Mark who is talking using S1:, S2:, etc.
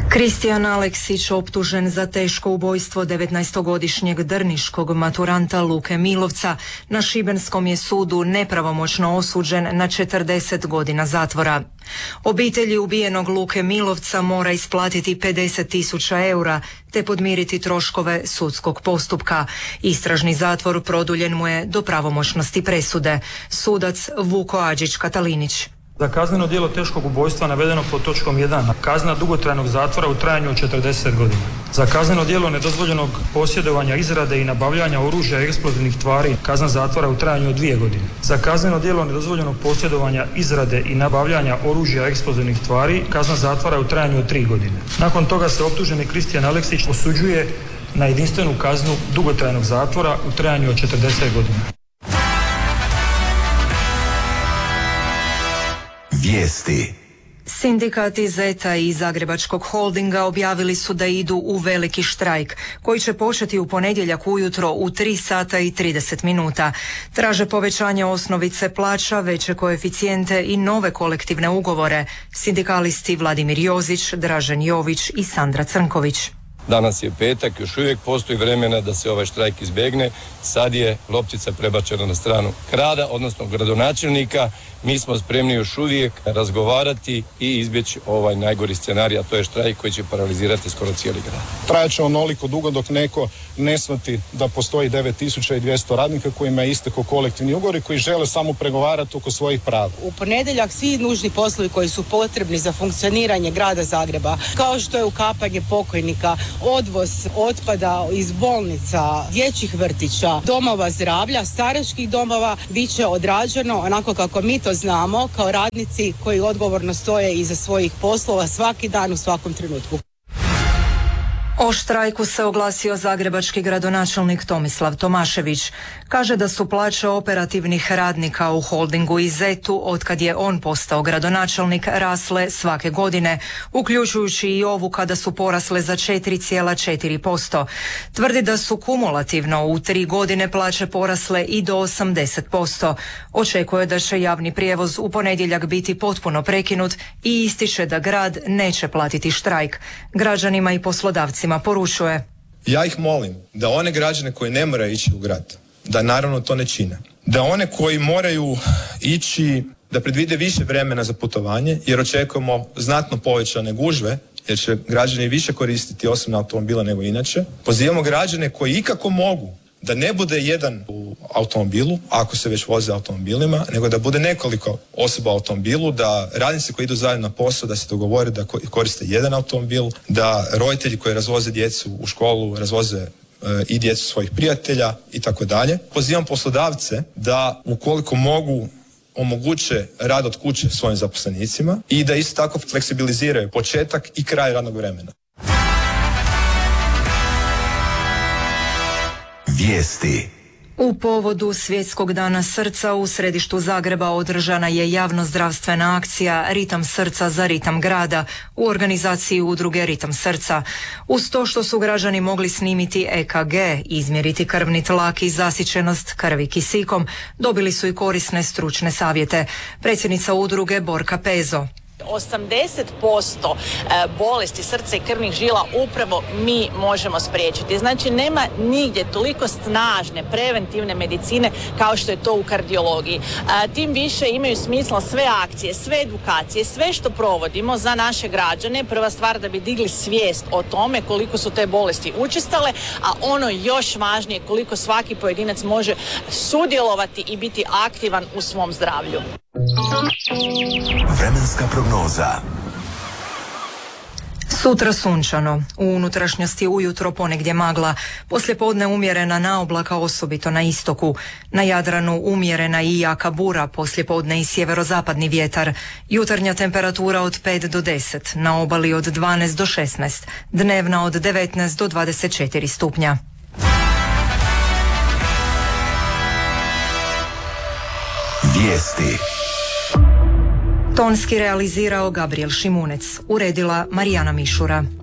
S1: Kristijan Aleksić optužen za teško ubojstvo 19-godišnjeg drniškog maturanta Luke Milovca na šibenskom je sudu nepravomoćno osuđen na 40 godina zatvora. Obitelji ubijenog Luke Milovca mora isplatiti 50.000 eura te podmiriti troškove sudskog postupka. Istražni zatvor produljen mu je do pravomoćnosti presude. Sudac Vuko Adžić-Katalinić.
S2: Za kazneno djelo teškog ubojstva navedeno pod točkom 1, kazna dugotrajnog zatvora u trajanju od 40 godina. Za kazneno djelo nedozvoljenog posjedovanja, izrade i nabavljanja oružja i eksplozivnih tvari, kazna zatvora u trajanju od 2 godine. Za kazneno djelo nedozvoljenog posjedovanja, izrade i nabavljanja oružja i eksplozivnih tvari, kazna zatvora u trajanju od 3 godine. Nakon toga se optuženi Kristijan Aleksić osuđuje na jedinstvenu kaznu dugotrajnog zatvora u trajanju od 40 godina.
S3: Vijesti.
S1: Sindikati Zeta i Zagrebačkog holdinga objavili su da idu u veliki štrajk, koji će početi u ponedjeljak ujutro u 3 sata i 30 minuta. Traže povećanje osnovice plaća, veće koeficijente i nove kolektivne ugovore. Sindikalisti Vladimir Jozić, Dražen Jović i Sandra Crnković.
S4: Danas je petak, još uvijek postoji vremena da se ovaj štrajk izbjegne. Sad je loptica prebačena na stranu grada, odnosno gradonačelnika. Mi smo spremni još uvijek razgovarati i izbjeći ovaj najgori scenarij, a to je štrajk koji će paralizirati skoro cijeli grad.
S5: Trajat će onoliko dugo dok neko ne shvati da postoji 9200 radnika kojima je istekao kolektivni ugovor i koji žele samo pregovarati oko svojih prava.
S6: U ponedjeljak svi nužni poslovi koji su potrebni za funkcioniranje grada Zagreba, kao što je ukapanje pokojnika, odvoz otpada iz bolnica, dječjih vrtića, domova zdravlja, staračkih domova, bit će odrađeno onako kako mi to znamo kao radnici koji odgovorno stoje iza svojih poslova svaki dan u svakom trenutku.
S1: O štrajku se oglasio zagrebački gradonačelnik Tomislav Tomašević. Kaže da su plaće operativnih radnika u holdingu i Zetu, otkad je on postao gradonačelnik, rasle svake godine, uključujući i ovu kada su porasle za 4,4%. Tvrdi da su kumulativno u 3 godine plaće porasle i do 80%. Očekuje da će javni prijevoz u ponedjeljak biti potpuno prekinut i ističe da grad neće platiti štrajk. Građanima i poslodavcima poručuje.
S7: Ja ih molim da one građane koji ne moraju ići u grad, da naravno to ne čine. Da one koji moraju ići, da predvide više vremena za putovanje, jer očekujemo znatno povećane gužve, jer će građani više koristiti osobne automobile nego inače. Pozivamo građane koji ikako mogu da ne bude jedan u automobilu, ako se već voze automobilima, nego da bude nekoliko osoba u automobilu, da radnici koji idu zajedno na posao, da se dogovore da koriste jedan automobil, da roditelji koji razvoze djecu u školu, razvoze i djecu svojih prijatelja i tako dalje. Pozivam poslodavce da ukoliko mogu omoguće rad od kuće svojim zaposlenicima i da isto tako fleksibiliziraju početak i kraj radnog vremena.
S3: Vijesti.
S1: U povodu Svjetskog dana srca u središtu Zagreba održana je javnozdravstvena akcija Ritam srca za ritam grada u organizaciji udruge Ritam srca. Uz to što su građani mogli snimiti EKG, izmjeriti krvni tlak i zasićenost krvi kisikom, dobili su i korisne stručne savjete. Predsjednica udruge Borka Pezo.
S8: 80% bolesti srca i krvnih žila upravo mi možemo spriječiti. Znači nema nigdje toliko snažne preventivne medicine kao što je to u kardiologiji. Tim više imaju smisla sve akcije, sve edukacije, sve što provodimo za naše građane. Prva stvar da bi digli svijest o tome koliko su te bolesti učestale, a ono još važnije koliko svaki pojedinac može sudjelovati i biti aktivan u svom zdravlju.
S3: Vremenska prognoza.
S1: Sutra sunčano, u unutrašnjosti ujutro ponegdje magla, poslijepodne umjerena naoblaka osobito na istoku, na Jadranu umjerena i jaka bura, poslijepodne i sjeverozapadni vjetar, jutarnja temperatura od 5 do 10, na obali od 12 do 16, dnevna od 19 do 24 stupnja.
S3: Vijesti.
S1: Tonski realizirao Gabriel Šimunec, uredila Marijana Mišura.